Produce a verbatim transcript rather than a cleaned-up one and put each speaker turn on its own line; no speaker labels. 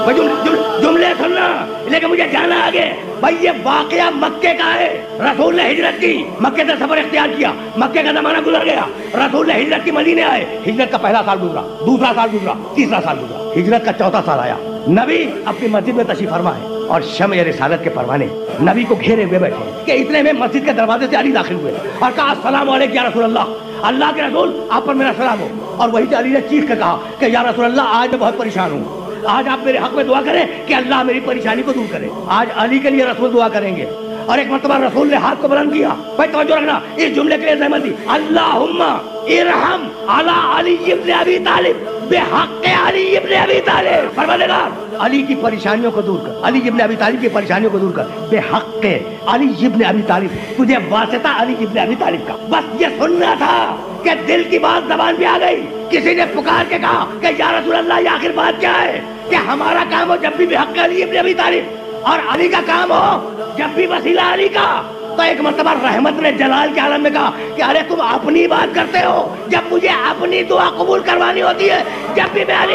بھائی جم, جم, جملے سننا لیکن مجھے جانا آگے. بھائی یہ واقعہ مکے کا ہے. رسول نے ہجرت کی, مکے سے سفر اختیار کیا, مکے کا زمانہ گزر گیا, رسول نے ہجرت کی, مدینے آئے. ہجرت کا پہلا سال گزرا, دوسرا سال گزرا, تیسرا سال گزرا, ہجرت کا چوتھا سال آیا. نبی اپنی مسجد میں تشریف فرما ہے اور شمع رسالت کے پروانے نبی کو گھیرے ہوئے بیٹھے کہ اتنے میں مسجد کے دروازے سے علی داخل ہوئے اور کہا السلام علیکم یا رسول اللہ, اللہ کے رسول آپ پر میرا سلام ہو. اور وہی سے علی نے چیخ کر کہا کہ یا رسول اللہ آج میں بہت پریشان ہوں, آج آپ میرے حق میں دعا کریں کہ اللہ میری پریشانی کو دور کرے. آج علی کے لیے رسول دعا کریں گے. اور ایک مرتبہ رسول نے ہاتھ کو بلند کیا. بھائی توجہ رکھنا, اس جملے کے لیے زحمت دی, اللہم ارحم علی علی ابن ابی طالب بحق علی ابن ابی طالب. پروردگار علی کی پریشانیوں کو دور کر, علی ابن ابی طالب کی پریشانیوں کو دور کر, بحق علی ابن ابی طالب, تجھے واسطہ علی ابن ابی طالب کا. بس یہ سننا تھا کہ دل کی بات زبان پہ آ گئی. کسی نے پکار کے کہا کہ یا رسول اللہ یہ آخر بات کیا ہے کہ ہمارا کام ہو جب بھی بحق علی ابن ابی طالب اور علی کا کام ہو جب بھی وسیلہ علی کا. تو ایک مرتبہ رحمت نے جلال کے عالم میں کہا کہ ارے تم اپنی بات کرتے ہو جب مجھے اپنی دعا قبول کروانی ہوتی ہے, جب بھی میں علی